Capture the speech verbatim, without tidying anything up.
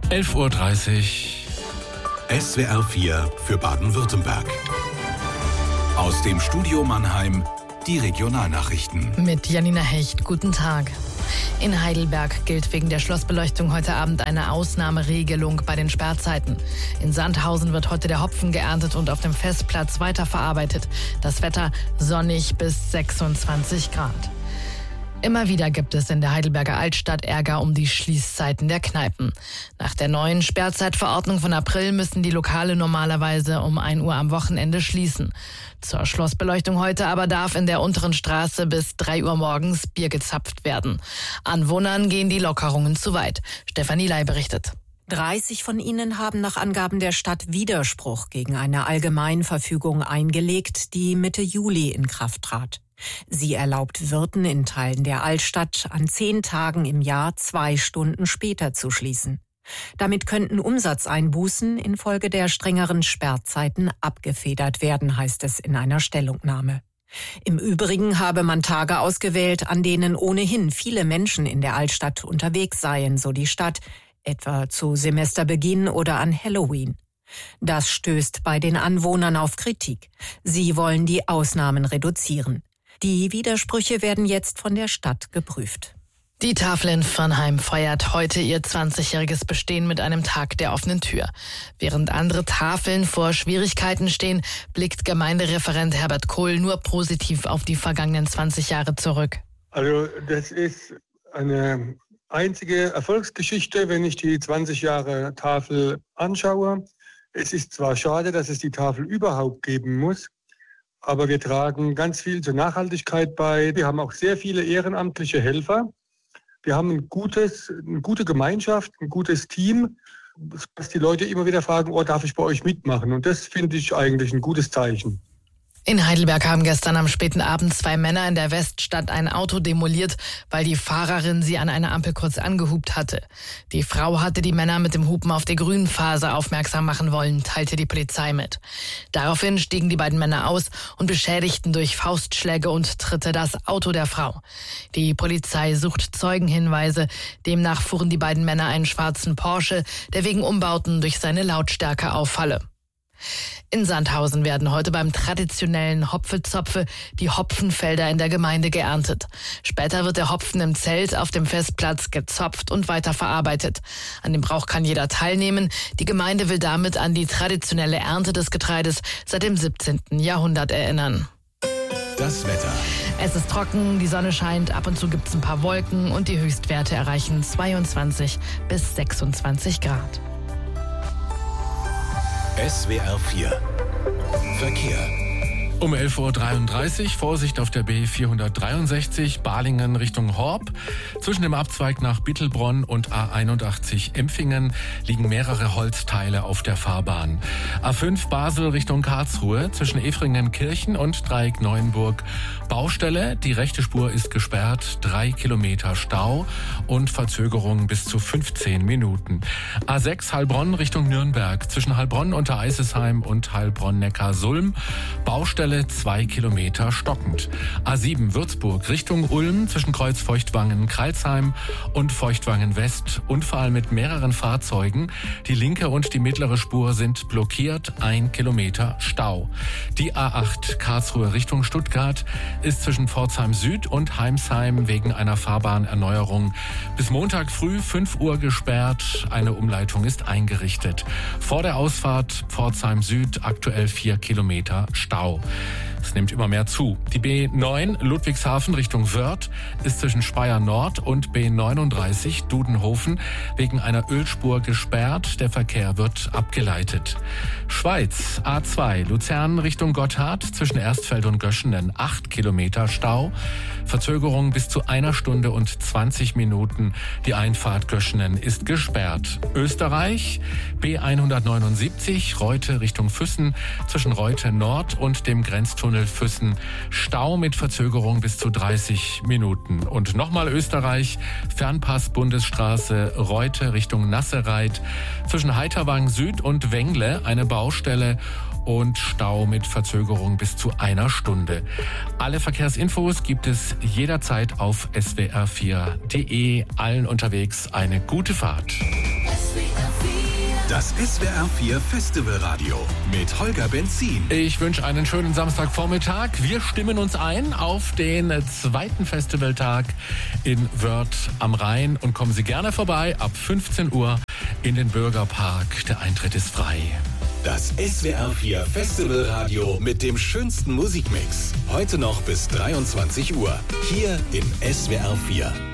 elf Uhr dreißig. S W R vier für Baden-Württemberg. Aus dem Studio Mannheim die Regionalnachrichten. Mit Janina Hecht, guten Tag. In Heidelberg gilt wegen der Schlossbeleuchtung heute Abend eine Ausnahmeregelung bei den Sperrzeiten. In Sandhausen wird heute der Hopfen geerntet und auf dem Festplatz weiterverarbeitet. Das Wetter sonnig bis sechsundzwanzig Grad. Immer wieder gibt es in der Heidelberger Altstadt Ärger um die Schließzeiten der Kneipen. Nach der neuen Sperrzeitverordnung von April müssen die Lokale normalerweise um ein Uhr am Wochenende schließen. Zur Schlossbeleuchtung heute aber darf in der unteren Straße bis drei Uhr morgens Bier gezapft werden. Anwohnern gehen die Lockerungen zu weit. Stefanie Ley berichtet. dreißig von ihnen haben nach Angaben der Stadt Widerspruch gegen eine Allgemeinverfügung eingelegt, die Mitte Juli in Kraft trat. Sie erlaubt Wirten in Teilen der Altstadt an zehn Tagen im Jahr zwei Stunden später zu schließen. Damit könnten Umsatzeinbußen infolge der strengeren Sperrzeiten abgefedert werden, heißt es in einer Stellungnahme. Im Übrigen habe man Tage ausgewählt, an denen ohnehin viele Menschen in der Altstadt unterwegs seien, so die Stadt, etwa zu Semesterbeginn oder an Halloween. Das stößt bei den Anwohnern auf Kritik. Sie wollen die Ausnahmen reduzieren. Die Widersprüche werden jetzt von der Stadt geprüft. Die Tafel in Viernheim feiert heute ihr zwanzigjähriges Bestehen mit einem Tag der offenen Tür. Während andere Tafeln vor Schwierigkeiten stehen, blickt Gemeindereferent Herbert Kohl nur positiv auf die vergangenen zwanzig Jahre zurück. Also das ist eine einzige Erfolgsgeschichte, wenn ich die zwanzig Jahre Tafel anschaue. Es ist zwar schade, dass es die Tafel überhaupt geben muss, aber wir tragen ganz viel zur Nachhaltigkeit bei. Wir haben auch sehr viele ehrenamtliche Helfer. Wir haben ein gutes, eine gute Gemeinschaft, ein gutes Team, dass die Leute immer wieder fragen, oh, darf ich bei euch mitmachen? Und das finde ich eigentlich ein gutes Zeichen. In Heidelberg haben gestern am späten Abend zwei Männer in der Weststadt ein Auto demoliert, weil die Fahrerin sie an einer Ampel kurz angehupt hatte. Die Frau hatte die Männer mit dem Hupen auf die Grünphase aufmerksam machen wollen, teilte die Polizei mit. Daraufhin stiegen die beiden Männer aus und beschädigten durch Faustschläge und Tritte das Auto der Frau. Die Polizei sucht Zeugenhinweise. Demnach fuhren die beiden Männer einen schwarzen Porsche, der wegen Umbauten durch seine Lautstärke auffalle. In Sandhausen werden heute beim traditionellen Hopfezopfe die Hopfenfelder in der Gemeinde geerntet. Später wird der Hopfen im Zelt auf dem Festplatz gezopft und weiterverarbeitet. An dem Brauch kann jeder teilnehmen. Die Gemeinde will damit an die traditionelle Ernte des Getreides seit dem siebzehnten Jahrhundert erinnern. Das Wetter. Es ist trocken, die Sonne scheint, ab und zu gibt es ein paar Wolken und die Höchstwerte erreichen zweiundzwanzig bis sechsundzwanzig Grad. S W R vier Verkehr. Um elf Uhr dreiunddreißig, Vorsicht auf der B vierhundertdreiundsechzig, Balingen Richtung Horb. Zwischen dem Abzweig nach Bittelbronn und A einundachtzig Empfingen liegen mehrere Holzteile auf der Fahrbahn. A fünf Basel Richtung Karlsruhe, zwischen Efringen-Kirchen und Dreieck Neuenburg. Baustelle, die rechte Spur ist gesperrt, drei Kilometer Stau und Verzögerung bis zu fünfzehn Minuten. A sechs Heilbronn Richtung Nürnberg, zwischen Heilbronn unter Eisesheim und Heilbronn-Neckar-Sulm. Baustelle zwei Kilometer stockend. A sieben Würzburg Richtung Ulm, zwischen Kreuz Feuchtwangen Kreilsheim und Feuchtwangen West. Unfall mit mehreren Fahrzeugen. Die linke und die mittlere Spur sind blockiert, ein Kilometer Stau. Die A acht Karlsruhe Richtung Stuttgart ist zwischen Pforzheim Süd und Heimsheim wegen einer Fahrbahnerneuerung bis Montag früh fünf Uhr gesperrt. Eine Umleitung ist eingerichtet. Vor der Ausfahrt Pforzheim Süd aktuell vier Kilometer Stau. Es nimmt immer mehr zu. Die B neun Ludwigshafen Richtung Wörth ist zwischen Speyer Nord und B neununddreißig Dudenhofen wegen einer Ölspur gesperrt. Der Verkehr wird abgeleitet. Schweiz A zwei Luzern Richtung Gotthard zwischen Erstfeld und Göschenen acht Kilometer Stau. Verzögerung bis zu einer Stunde und zwanzig Minuten. Die Einfahrt Göschenen ist gesperrt. Österreich B hundertneunundsiebzig Reute Richtung Füssen zwischen Reute Nord und dem Grenztunnel Füssen. Stau mit Verzögerung bis zu dreißig Minuten. Und nochmal Österreich, Fernpass Bundesstraße Reute Richtung Nassereit. Zwischen Heiterwang Süd und Wengle eine Baustelle und Stau mit Verzögerung bis zu einer Stunde. Alle Verkehrsinfos gibt es jederzeit auf S W R vier punkt de. Allen unterwegs eine gute Fahrt. S W R vier Das S W R vier Festivalradio mit Holger Benzin. Ich wünsche einen schönen Samstagvormittag. Wir stimmen uns ein auf den zweiten Festivaltag in Wörth am Rhein und kommen Sie gerne vorbei ab fünfzehn Uhr in den Bürgerpark. Der Eintritt ist frei. Das S W R vier Festivalradio mit dem schönsten Musikmix. Heute noch bis dreiundzwanzig Uhr. Hier in S W R vier.